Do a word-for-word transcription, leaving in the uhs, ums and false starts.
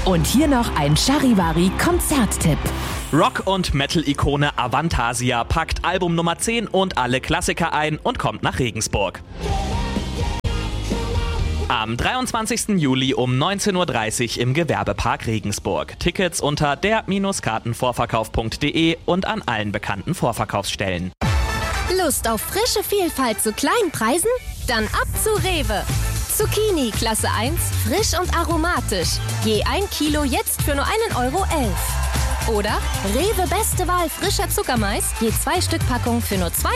Und hier noch ein Charivari-Konzerttipp. Rock- und Metal-Ikone Avantasia packt Album Nummer zehn und alle Klassiker ein und kommt nach Regensburg. Am dreiundzwanzigsten Juli um neunzehn Uhr dreißig im Gewerbepark Regensburg. Tickets unter der Kartenvorverkauf punkt de und an allen bekannten Vorverkaufsstellen. Lust auf frische Vielfalt zu kleinen Preisen? Dann ab zu Rewe. Zucchini Klasse eins, frisch und aromatisch. Je ein Kilo jetzt für nur einen Euro elf. Oder Rewe Beste Wahl frischer Zuckermais, je zwei Stück Packung für nur zwei